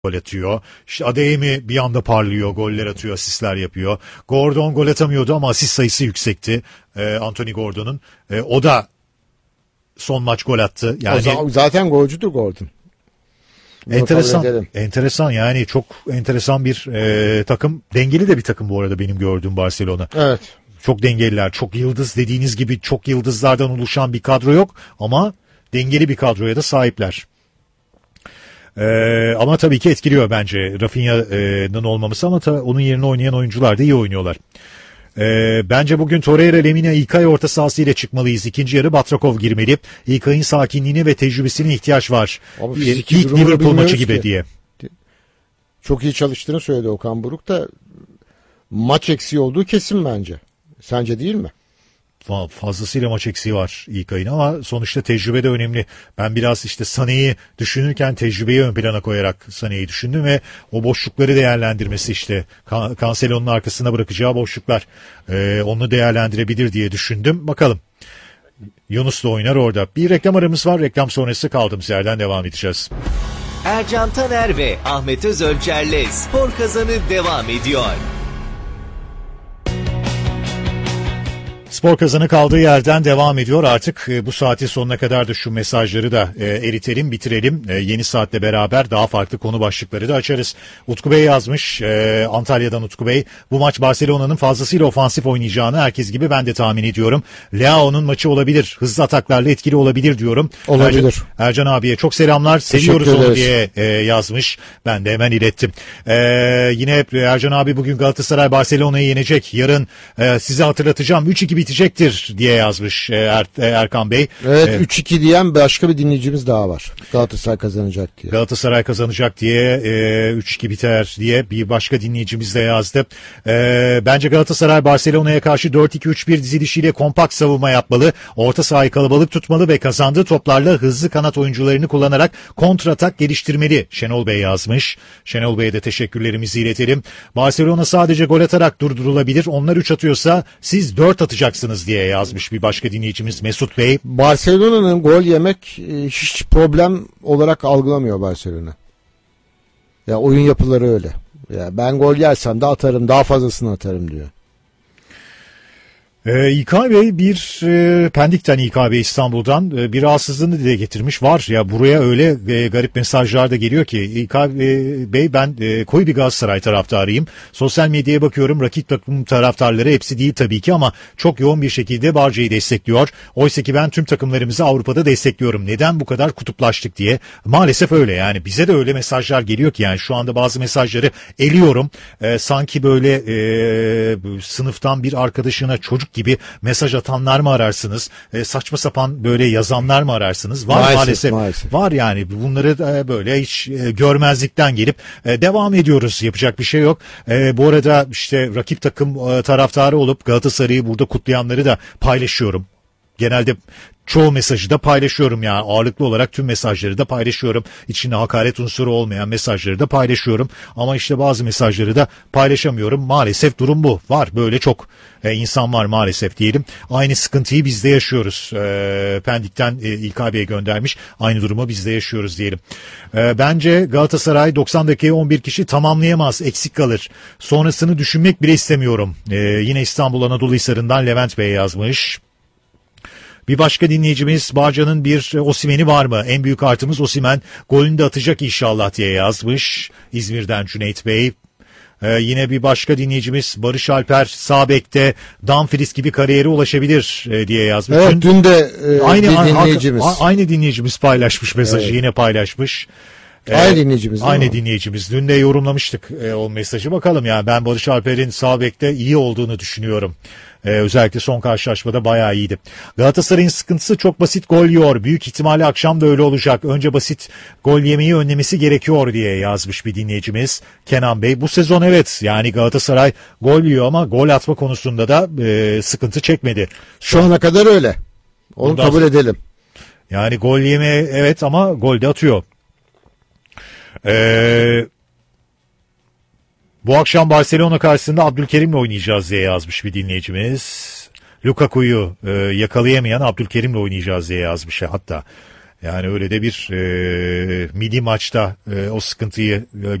gol atıyor. İşte Adeyemi bir anda parlıyor, goller atıyor, asistler yapıyor. Gordon gol atamıyordu ama asist sayısı yüksekti. Anthony Gordon'un. O da son maç gol attı. Yani zaten golcüdür Gordon. Enteresan yani çok enteresan bir takım. Dengeli de bir takım bu arada benim gördüğüm Barcelona. Evet. Çok dengeliler. Çok yıldız, dediğiniz gibi çok yıldızlardan oluşan bir kadro yok ama dengeli bir kadroya da sahipler. Ama tabii ki etkiliyor bence Rafinha'nın olmaması, ama onun yerine oynayan oyuncular da iyi oynuyorlar. Bence bugün Torreira, Lemina, İlkay orta sahasıyla çıkmalıyız. İkinci yarı Batrakov girmeli. İlkay'ın sakinliğine ve tecrübesine ihtiyaç var. İlk Liverpool maçı gibi diye. Çok iyi çalıştığını söyledi Okan Buruk da, maç eksiği olduğu kesin bence. Sence değil mi? Fazlasıyla maç eksiği var İlkay'ın, ama sonuçta tecrübe de önemli. Ben biraz işte Sané'yi düşünürken tecrübeyi ön plana koyarak Sané'yi düşündüm ve o boşlukları değerlendirmesi, işte Cancelo'nun arkasına bırakacağı boşluklar, onu değerlendirebilir diye düşündüm. Bakalım. Yunus da oynar orada. Bir reklam aramız var. Reklam sonrası kaldığımız yerden devam edeceğiz. Ercan Taner ve Ahmet Özölçer'le Spor Kazanı devam ediyor. Spor Kazanı kaldığı yerden devam ediyor. Artık bu saatin sonuna kadar da şu mesajları da eritelim, bitirelim. Yeni saatle beraber daha farklı konu başlıkları da açarız. Utku Bey yazmış, Antalya'dan Utku Bey. Bu maç Barcelona'nın fazlasıyla ofansif oynayacağını herkes gibi ben de tahmin ediyorum. Leao'nun maçı olabilir. Hızlı ataklarla etkili olabilir diyorum. Olabilir. Ercan abiye çok selamlar. Seviyoruz onu diye yazmış. Ben de hemen ilettim. Yine Ercan abi bugün Galatasaray Barcelona'yı yenecek. Yarın size hatırlatacağım. 3-2 bitecektir diye yazmış Erkan Bey. Evet, 3-2 diyen başka bir dinleyicimiz daha var. Galatasaray kazanacak diye. Galatasaray kazanacak diye 3-2 biter diye bir başka dinleyicimiz de yazdı. Bence Galatasaray Barcelona'ya karşı 4-2-3-1 dizilişiyle kompakt savunma yapmalı. Orta sahayı kalabalık tutmalı ve kazandığı toplarla hızlı kanat oyuncularını kullanarak kontratak geliştirmeli. Şenol Bey yazmış. Şenol Bey'e de teşekkürlerimizi iletelim. Barcelona sadece gol atarak durdurulabilir. Onlar 3 atıyorsa siz 4 atacaksınız diye yazmış bir başka dinleyicimiz Mesut Bey. Barcelona'nın gol yemek hiç problem olarak algılamıyor Barcelona. Ya oyun yapıları öyle. Ya ben gol yersem de atarım, daha fazlasını atarım diyor. İlkay Bey Pendik'ten İlkay Bey İstanbul'dan bir rahatsızlığını dile getirmiş. Var ya, buraya öyle garip mesajlar da geliyor ki. İlkay Bey, ben koyu bir Galatasaray taraftarıyım. Sosyal medyaya bakıyorum, rakip takım taraftarları, hepsi değil tabii ki ama çok yoğun bir şekilde Barca'yı destekliyor. Oysa ki ben tüm takımlarımızı Avrupa'da destekliyorum. Neden bu kadar kutuplaştık diye. Maalesef öyle yani. Bize de öyle mesajlar geliyor ki, yani şu anda bazı mesajları eliyorum. Sanki böyle sınıftan bir arkadaşına çocuk gibi mesaj atanlar mı ararsınız? Saçma sapan böyle yazanlar mı ararsınız? Var maalesef. Var yani. Bunları böyle hiç görmezlikten gelip devam ediyoruz. Yapacak bir şey yok. Bu arada işte rakip takım taraftarı olup Galatasaray'ı burada kutlayanları da paylaşıyorum. Genelde çoğu mesajı da paylaşıyorum, yani ağırlıklı olarak tüm mesajları da paylaşıyorum. İçinde hakaret unsuru olmayan mesajları da paylaşıyorum. Ama işte bazı mesajları da paylaşamıyorum. Maalesef durum bu. Var böyle çok insan var maalesef diyelim. Aynı sıkıntıyı biz de yaşıyoruz. Pendik'ten İlkay Bey göndermiş. Aynı durumu biz de yaşıyoruz diyelim. Bence Galatasaray 90 dakikayı 11 kişi tamamlayamaz. Eksik kalır. Sonrasını düşünmek bile istemiyorum. Yine İstanbul Anadolu Hisarı'ndan Levent Bey yazmış. Bir başka dinleyicimiz, Barca'nın bir Osimhen'i var mı? En büyük artımız Osimhen. Golünü de atacak inşallah diye yazmış. İzmir'den Cüneyt Bey. Yine bir başka dinleyicimiz Barış Alper sağ bekte Dumfries gibi kariyere ulaşabilir diye yazmış. Evet, dün de aynı dinleyicimiz paylaşmış mesajı, evet. Yine paylaşmış. Aynı dinleyicimiz. Aynı dinleyicimiz. Dün de yorumlamıştık o mesajı. Bakalım ya, ben Barış Alper'in sağ bekte iyi olduğunu düşünüyorum. Özellikle son karşılaşmada bayağı iyiydi. Galatasaray'ın sıkıntısı çok basit gol yiyor. Büyük ihtimalle akşam da öyle olacak. Önce basit gol yemeyi önlemesi gerekiyor diye yazmış bir dinleyicimiz Kenan Bey. Bu sezon evet, yani Galatasaray gol yiyor ama gol atma konusunda da sıkıntı çekmedi. Şu ana kadar öyle. Onu kabul edelim. Yani gol yeme evet, ama gol de atıyor. Bu akşam Barcelona karşısında Abdülkerim'le oynayacağız diye yazmış bir dinleyicimiz. Lukaku'yu yakalayamayan Abdülkerim'le oynayacağız diye yazmış hatta. Yani öyle de bir milli maçta o sıkıntıyı